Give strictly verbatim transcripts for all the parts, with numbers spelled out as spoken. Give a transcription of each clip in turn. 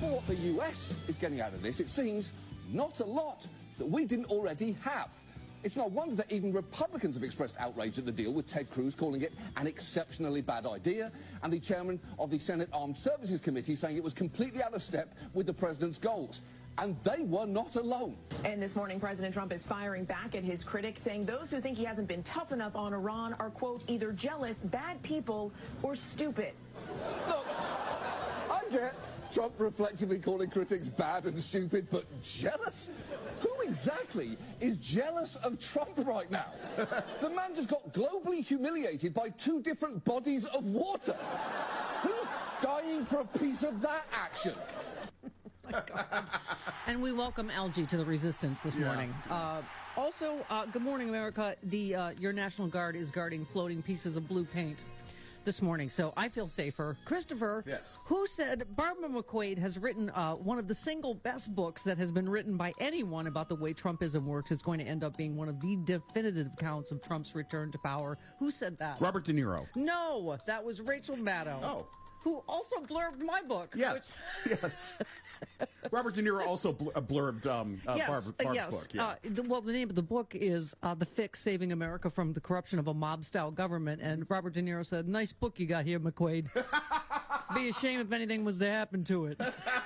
for what the U S is getting out of this, it seems not a lot that we didn't already have. It's no wonder that even Republicans have expressed outrage at the deal, with Ted Cruz calling it an exceptionally bad idea, and the chairman of the Senate Armed Services Committee saying it was completely out of step with the president's goals. And they were not alone. And this morning, President Trump is firing back at his critics, saying those who think he hasn't been tough enough on Iran are, quote, either jealous, bad people, or stupid. Look, I get Trump reflexively calling critics bad and stupid, but jealous? Who exactly is jealous of Trump right now? The man just got globally humiliated by two different bodies of water. Who's dying for a piece of that action? My God. And we welcome Algie to the resistance this morning. Yeah. Uh, also, uh, good morning, America. The uh, your National Guard is guarding floating pieces of blue paint this morning, so I feel safer. Christopher, yes. Who said Barbara McQuaid has written uh, one of the single best books that has been written by anyone about the way Trumpism works. It's going to end up being one of the definitive accounts of Trump's return to power. Who said that? Robert De Niro. No, that was Rachel Maddow. Oh. Who also blurbed my book. Yes, which... yes. Robert De Niro also bl- blurbed um, uh, yes, Barb, Barb's yes. book. Yeah. Uh, the, well, the name of the book is uh, The Fix, Saving America from the Corruption of a Mob-Style Government. And Robert De Niro said, nice book you got here, McQuaid. Be a shame if anything was to happen to it.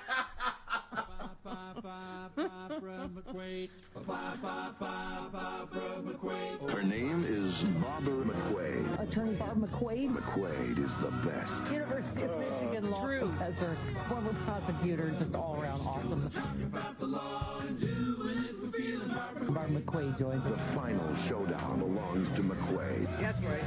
Her name is Barbara McQuaid. Attorney Barb McQuaid. McQuaid is the best. University of uh, Michigan law true. professor, former prosecutor, just all around awesome. Barb McQuaid joins The final showdown belongs to McQuaid. That's right.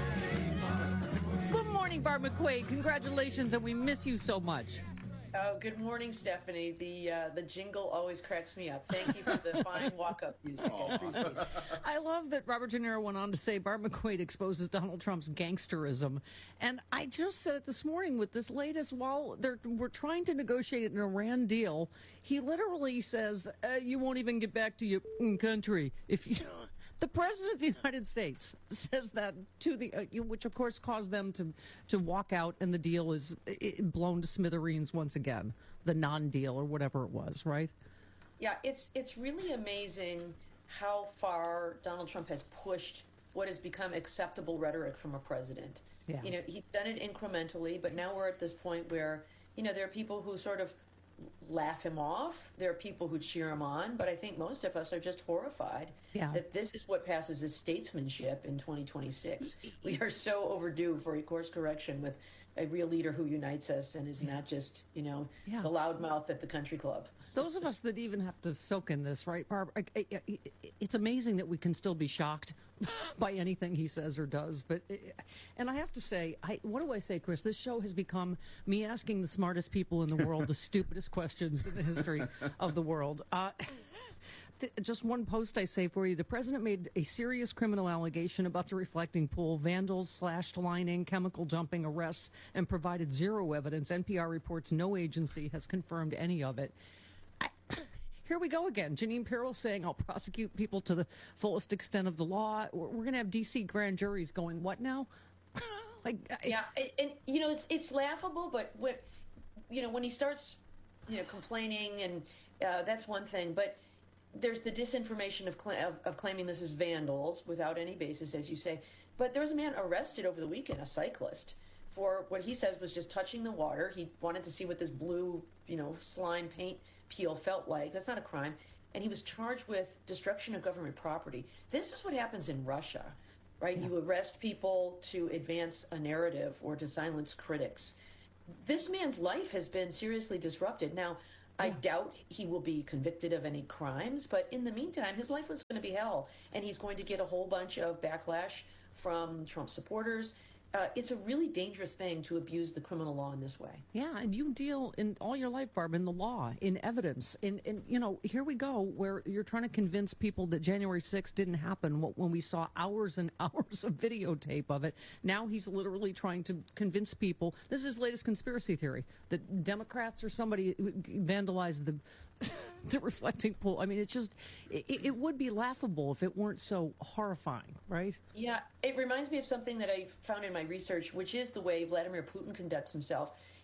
Good morning, Barb McQuaid. Congratulations, and we miss you so much. Oh, good morning, Stephanie. The uh, the jingle always cracks me up. Thank you for the fine walk-up music. I appreciate it. I love that Robert De Niro went on to say Barb McQuaid exposes Donald Trump's gangsterism. And I just said it this morning with this latest, while they're, we're trying to negotiate an Iran deal, he literally says, uh, you won't even get back to your country if you... The President of the United States says that to the, uh, which of course caused them to to walk out, and the deal is it, blown to smithereens once again. The non-deal or whatever it was, right? Yeah, it's it's really amazing how far Donald Trump has pushed what has become acceptable rhetoric from a president. Yeah. You know, he's done it incrementally, but now we're at this point where, you know, there are people who sort of laugh him off. There are people who cheer him on, but I think most of us are just horrified yeah. that this is what passes as statesmanship in twenty twenty-six. We are so overdue for a course correction with a real leader who unites us and is yeah. not just, you know, yeah. the loudmouth at the country club. Those of us that even have to soak in this, right, Barb? It's amazing that we can still be shocked by anything he says or does. But, and I have to say, I, what do I say, Chris? This show has become me asking the smartest people in the world the stupidest questions in the history of the world. Uh, Just one post I say for you. The president made a serious criminal allegation about the reflecting pool, vandals, slashed lining, chemical dumping, arrests, and provided zero evidence. N P R reports no agency has confirmed any of it. I, here we go again. Jeanine Pirro saying, I'll prosecute people to the fullest extent of the law. We're, we're going to have D C grand juries going, what now? like, I, yeah, and, and, you know, it's it's laughable, but what, you know, when he starts, you know, complaining, and uh, that's one thing, but there's the disinformation of, cl- of, of claiming this is vandals without any basis, as you say. But there was a man arrested over the weekend, a cyclist, for what he says was just touching the water. He wanted to see what this blue, you know, slime paint peel felt like. That's not a crime. And he was charged with destruction of government property. This is what happens in Russia, right? Yeah. You arrest people to advance a narrative or to silence critics. This man's life has been seriously disrupted. Now, I yeah. doubt he will be convicted of any crimes, but in the meantime, his life was going to be hell, and he's going to get a whole bunch of backlash from Trump supporters. Uh, it's a really dangerous thing to abuse the criminal law in this way. Yeah, and you deal in all your life, Barb, in the law, in evidence. And, and you know, here we go, where you're trying to convince people that January sixth didn't happen when we saw hours and hours of videotape of it. Now he's literally trying to convince people, this is his latest conspiracy theory, that Democrats or somebody vandalized the the reflecting pool. I mean, it's just, it, it would be laughable if it weren't so horrifying, right? Yeah, it reminds me of something that I found in my research, which is the way Vladimir Putin conducts himself.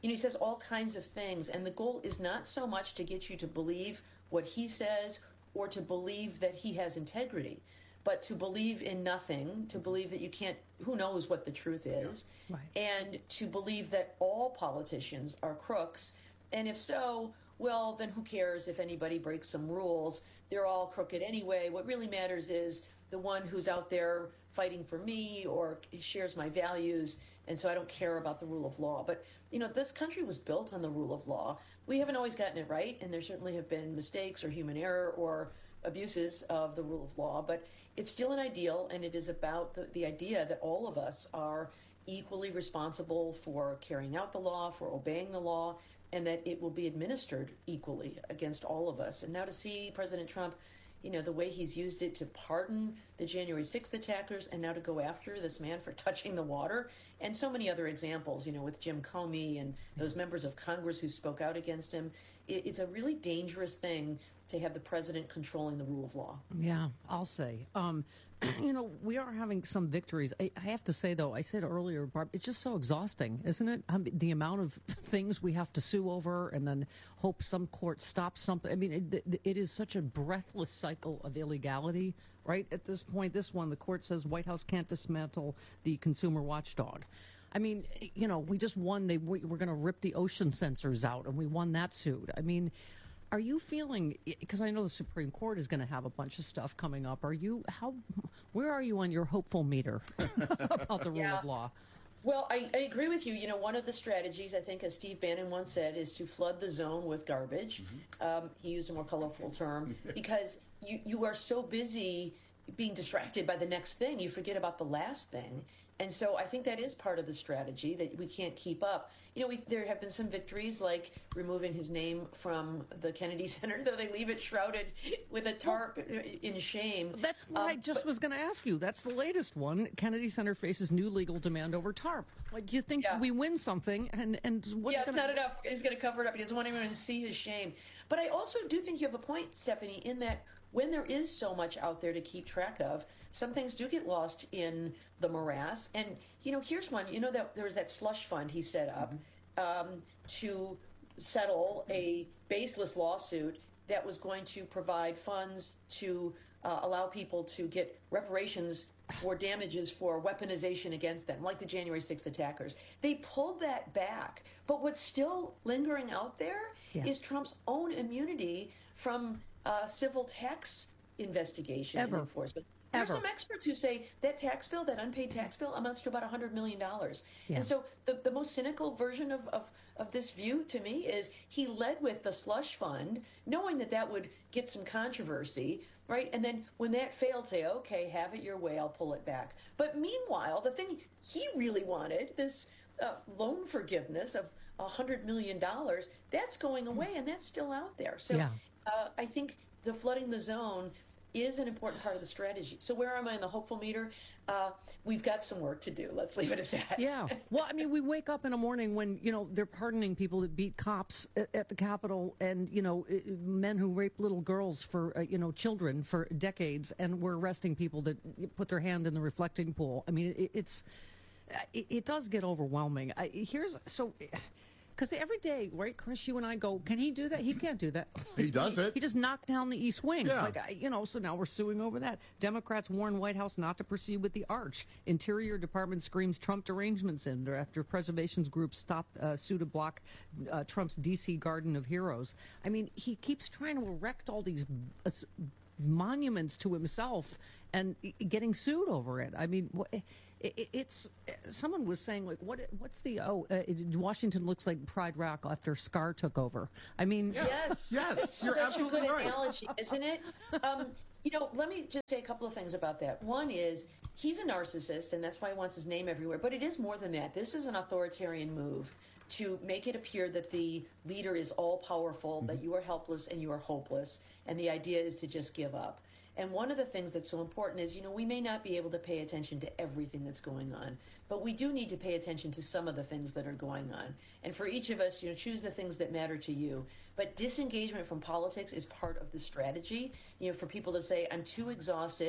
You know, he says all kinds of things, and the goal is not so much to get you to believe what he says or to believe that he has integrity, but to believe in nothing, to believe that you can't, who knows what the truth is, Right. and to believe that all politicians are crooks. And if so, well, then who cares if anybody breaks some rules? They're all crooked anyway. What really matters is the one who's out there fighting for me or shares my values, and so I don't care about the rule of law. But, you know, this country was built on the rule of law. We haven't always gotten it right, and there certainly have been mistakes or human error or abuses of the rule of law, but it's still an ideal, and it is about the, the idea that all of us are equally responsible for carrying out the law, for obeying the law, and that it will be administered equally against all of us. And now to see President Trump, you know, the way he's used it to pardon the January sixth attackers and now to go after this man for touching the water, and so many other examples, you know, with Jim Comey and those members of Congress who spoke out against him. It, it's a really dangerous thing to have the president controlling the rule of law. Yeah, I'll say. Um, you know, we are having some victories. I, I have to say, though, I said earlier, Barb, it's just so exhausting, isn't it? I mean, the amount of things we have to sue over and then hope some court stops something. I mean, it, it is such a breathless cycle of illegality, right? At this point, this one, the court says White House can't dismantle the consumer watchdog. I mean, you know, we just won. They we, we're going to rip the ocean sensors out, and we won that suit. I mean, are you feeling, because I know the Supreme Court is going to have a bunch of stuff coming up, are you, how, where are you on your hopeful meter about the rule Yeah. of law? Well, I, I agree with you. You know, one of the strategies, I think, as Steve Bannon once said, is to flood the zone with garbage. Mm-hmm. Um, he used a more colorful term, because you, you are so busy being distracted by the next thing, you forget about the last thing. And so I think that is part of the strategy, that we can't keep up. You know, we, there have been some victories, like removing his name from the Kennedy Center, though they leave it shrouded with a tarp in shame. That's what Um, I just but- was going to ask you. That's the latest one. Kennedy Center faces new legal demand over TARP. Like, you think Yeah. we win something, and, and what's yeah, it's going not enough. He's going to cover it up. He doesn't want anyone to see his shame. But I also do think you have a point, Stephanie, in that when there is so much out there to keep track of, some things do get lost in the morass. And, you know, here's one. You know, that there was that slush fund he set up um, to settle a baseless lawsuit that was going to provide funds to uh, allow people to get reparations for damages for weaponization against them, like the January sixth attackers. They pulled that back. But what's still lingering out there Yeah. is Trump's own immunity from uh, civil tax investigation Ever. and enforcement. There are Ever. some experts who say that tax bill, that unpaid tax bill, amounts to about one hundred million dollars. Yeah. And so the, the most cynical version of, of, of this view to me is he led with the slush fund, knowing that that would get some controversy, right? And then when that failed, say, okay, have it your way, I'll pull it back. But meanwhile, the thing he really wanted, this uh, loan forgiveness of one hundred million dollars, that's going away, and that's still out there. So Yeah. uh, I think the flooding the zone is an important part of the strategy. So where am I in the hopeful meter? Uh, we've got some work to do. Let's leave it at that. Yeah. Well, I mean, we wake up in a morning when, you know, they're pardoning people that beat cops at, at the Capitol, and, you know, i- men who rape little girls for, uh, you know, children for decades, and we're arresting people that put their hand in the reflecting pool. I mean, it, it's, it, it does get overwhelming. I, here's, so... Because every day, right, Chris, you and I go, can he do that? He can't do that. He does it. He just knocked down the East Wing. Yeah. Like, I- you know, so now we're suing over that. Democrats warn White House not to proceed with the Arch. Interior Department screams Trump derangement syndrome after preservations groups stopped uh, sue to block uh, Trump's D C Garden of Heroes. I mean, he keeps trying to erect all these uh, s- monuments to himself and i- getting sued over it. I mean, wh- it, it, it's someone was saying, like, what what's the oh uh, it, Washington looks like Pride Rock after Scar took over. I mean, Yes. Yes, you're That's absolutely a good right. analogy, isn't it? Um, you know, let me just say a couple of things about that. One is he's a narcissist, and that's why he wants his name everywhere. But it is more than that. This is an authoritarian move to make it appear that the leader is all powerful, Mm-hmm. that you are helpless and you are hopeless, and the idea is to just give up. And one of the things that's so important is, you know, we may not be able to pay attention to everything that's going on, but we do need to pay attention to some of the things that are going on. And for each of us, you know, choose the things that matter to you. But disengagement from politics is part of the strategy. You know, for people to say, I'm too exhausted,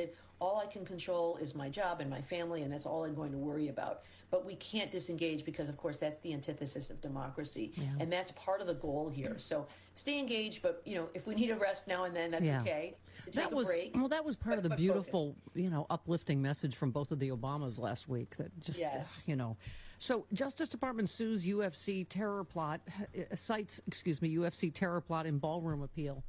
all I can control is my job and my family, and that's all I'm going to worry about. But we can't disengage because, of course, that's the antithesis of democracy. Yeah. And that's part of the goal here. So stay engaged, but, you know, if we need a rest now and then, that's Yeah. okay. Take That a was break. well. That was part but- of the but beautiful, focus. you know, uplifting message from both of the Obamas last week. That just, uh, Yes. you know, so Justice Department sues U F C terror plot, uh, cites, excuse me, U F C terror plot in ballroom appeal.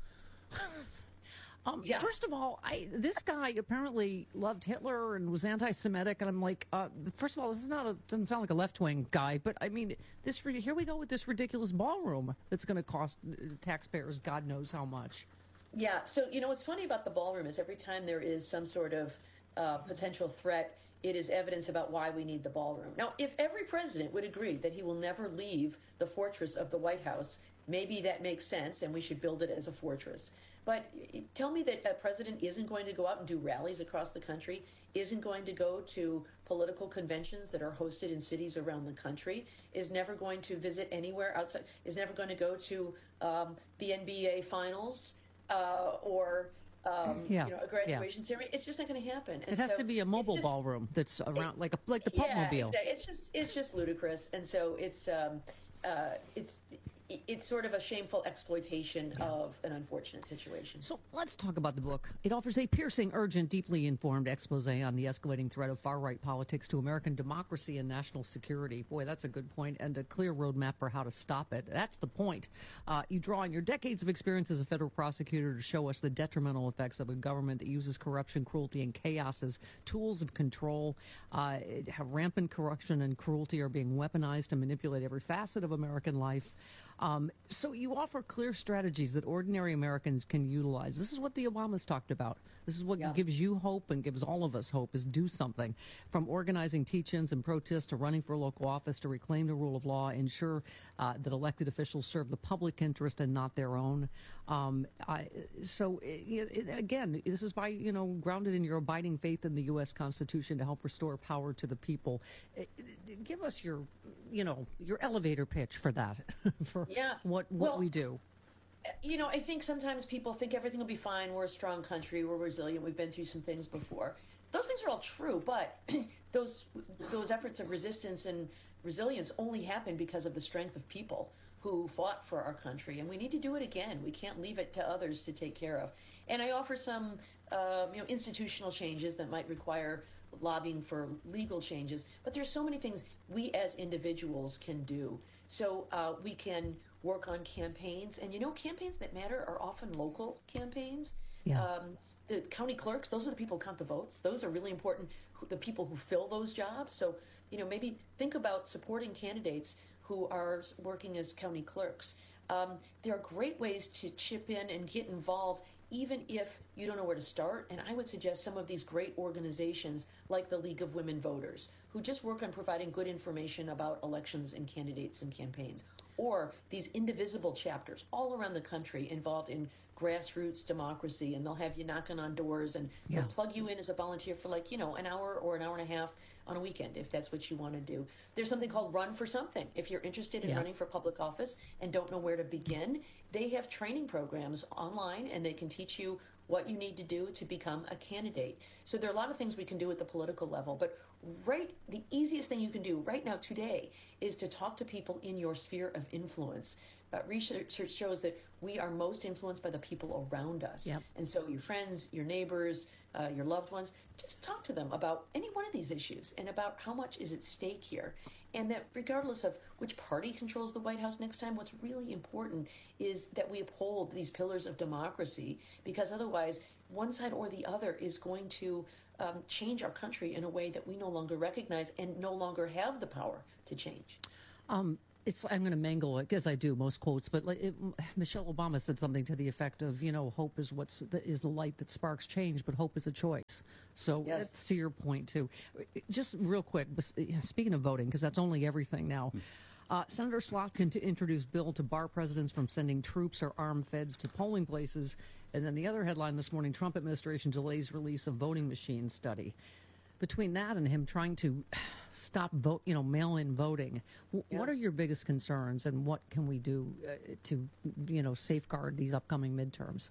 Um, Yeah. First of all, I, this guy apparently loved Hitler and was anti-Semitic, and I'm like, uh, first of all, this is not a, doesn't sound like a left-wing guy, but I mean, this here we go with this ridiculous ballroom that's going to cost uh, taxpayers God knows how much. Yeah. So, you know, what's funny about the ballroom is every time there is some sort of uh, potential threat, it is evidence about why we need the ballroom. Now, if every president would agree that he will never leave the fortress of the White House, maybe that makes sense and we should build it as a fortress. But tell me that a president isn't going to go out and do rallies across the country, isn't going to go to political conventions that are hosted in cities around the country, is never going to visit anywhere outside, is never going to go to um, the N B A finals uh, or um, Yeah, you know, a graduation ceremony. It's just not going to happen. And It has so to be a mobile just- ballroom that's around, like a like the yeah, Pupmobile. exactly. It's just it's just ludicrous, and so it's um, uh, it's it's sort of a shameful exploitation of an unfortunate situation. So let's talk about the book. It offers a piercing, urgent, deeply informed expose on the escalating threat of far-right politics to American democracy and national security. Boy, that's a good point, and a clear roadmap for how to stop it. That's the point. Uh, you draw on your decades of experience as a federal prosecutor to show us the detrimental effects of a government that uses corruption, cruelty, and chaos as tools of control. Uh, how rampant corruption and cruelty are being weaponized to manipulate every facet of American life. Um, so you offer clear strategies that ordinary Americans can utilize. This is what the Obamas talked about. This is what Yeah. gives you hope and gives all of us hope, is do something. From organizing teach-ins and protests to running for local office to reclaim the rule of law, ensure uh, that elected officials serve the public interest and not their own. Um, I, so, it, it, again, this is by, you know, grounded in your abiding faith in the U S Constitution to help restore power to the people. It, it, give us your, you know, your elevator pitch for that, for Yeah. what, what Well, we do. You know, I think sometimes people think everything will be fine. We're a strong country. We're resilient. We've been through some things before. Those things are all true, but those those efforts of resistance and resilience only happen because of the strength of people who fought for our country, and we need to do it again. We can't leave it to others to take care of. And I offer some, um, you know, institutional changes that might require lobbying for legal changes. But there's so many things we as individuals can do. So uh, we can work on campaigns, and you know, campaigns that matter are often local campaigns. Yeah. Um, the county clerks, those are the people who count the votes. Those are really important, who- the people who fill those jobs. So, you know, maybe think about supporting candidates who are s- working as county clerks. Um, there are great ways to chip in and get involved, even if you don't know where to start. And I would suggest some of these great organizations like the League of Women Voters, who just work on providing good information about elections and candidates and campaigns, or these indivisible chapters all around the country involved in grassroots democracy, and they'll have you knocking on doors and Yeah. they'll plug you in as a volunteer for, like, you know, an hour or an hour and a half on a weekend, if that's what you want to do. There's something called Run for Something. If you're interested in Yeah. running for public office and don't know where to begin, they have training programs online, and they can teach you what you need to do to become a candidate. So there are a lot of things we can do at the political level, but right, the easiest thing you can do right now today is to talk to people in your sphere of influence. Uh, research shows that we are most influenced by the people around us. Yep. And so your friends, your neighbors, uh, your loved ones, just talk to them about any one of these issues and about how much is at stake here. And that regardless of which party controls the White House next time, what's really important is that we uphold these pillars of democracy, because otherwise one side or the other is going to um, change our country in a way that we no longer recognize and no longer have the power to change. Um, it's I'm going to mangle it, as I do most quotes, but like it, Michelle Obama said something to the effect of, you know, hope is what's the, is the light that sparks change, but hope is a choice. So Yes. that's to your point too. Just real quick, speaking of voting, because that's only everything now. Uh, Senator Slotkin to introduce bill to bar presidents from sending troops or armed feds to polling places. And then the other headline this morning, Trump administration delays release of voting machine study. Between that and him trying to stop vote, you know, mail-in voting, w- Yeah. what are your biggest concerns, and what can we do uh, to, you know, safeguard these upcoming midterms?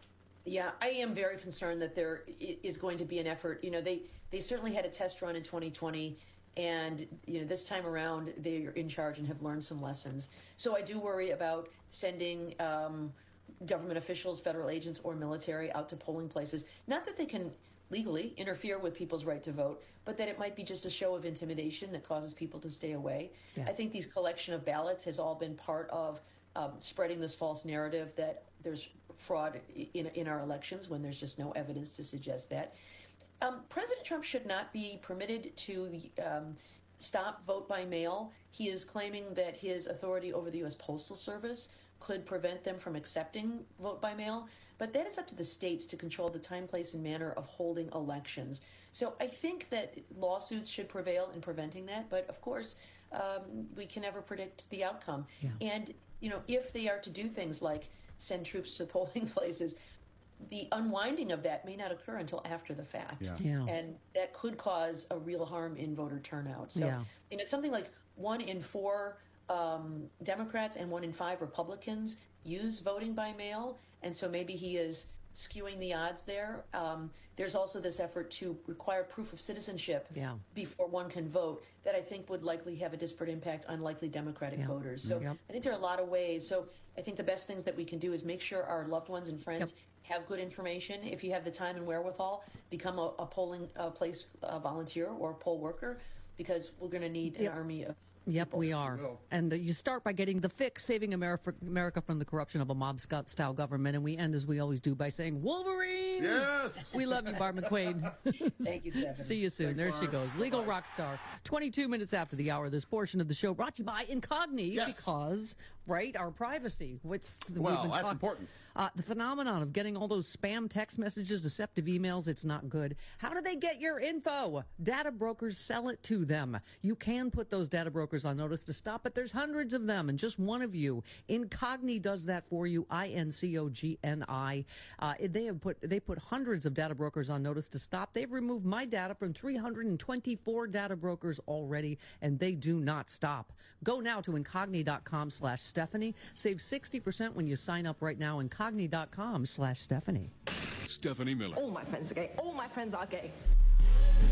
Yeah, I am very concerned that there i- is going to be an effort. You know, they, they certainly had a test run in twenty twenty, and, you know, this time around they're in charge and have learned some lessons. So I do worry about sending um, government officials, federal agents, or military out to polling places. Not that they can legally interfere with people's right to vote, but that it might be just a show of intimidation that causes people to stay away. Yeah. I think these collection of ballots has all been part of um, spreading this false narrative that there's fraud in, in our elections when there's just no evidence to suggest that. Um, President Trump should not be permitted to um, stop vote by mail. He is claiming that his authority over the U S Postal Service could prevent them from accepting vote by mail, but that is up to the states to control the time, place, and manner of holding elections. So I think that lawsuits should prevail in preventing that, but of course, um, we can never predict the outcome. Yeah. And, you know, if they are to do things like send troops to polling places, the unwinding of that may not occur until after the fact. Yeah. Yeah. And that could cause a real harm in voter turnout. So, Yeah. you know, it's something like one in four um, Democrats and one in five Republicans use voting by mail. And so maybe he is skewing the odds there. Um, there's also this effort to require proof of citizenship Yeah. before one can vote that I think would likely have a disparate impact on likely Democratic Yeah. voters. So Yep. I think there are a lot of ways. So I think the best things that we can do is make sure our loved ones and friends Yep. have good information. If you have the time and wherewithal, become a, a polling uh, place uh, volunteer or a poll worker, because we're going to need an Yep. army of Yep, people. we are. will. And uh, you start by getting the fix, saving America, America from the corruption of a mob-style government, and we end, as we always do, by saying, Wolverines! Yes! We love you, Barb McQuaid. Thank you, Stephanie. See you soon. Thanks, there she Barb. goes. Legal rock star. twenty-two minutes after the hour, this portion of the show brought to you by Incogni, Yes. because, right, our privacy. What's we've Well, been that's talk- important. Uh, the phenomenon of getting all those spam text messages, deceptive emails, it's not good. How do they get your info? Data brokers sell it to them. You can put those data brokers on notice to stop, but there's hundreds of them, and just one of you. Incogni does that for you. I N C O G N I. Uh, they have put they put hundreds of data brokers on notice to stop. They've removed my data from three hundred twenty-four data brokers already, and they do not stop. Go now to incogni.com slash Stephanie. Save sixty percent when you sign up right now. Incogni.com slash Stephanie. Stephanie Miller. All my friends are gay. All my friends are gay.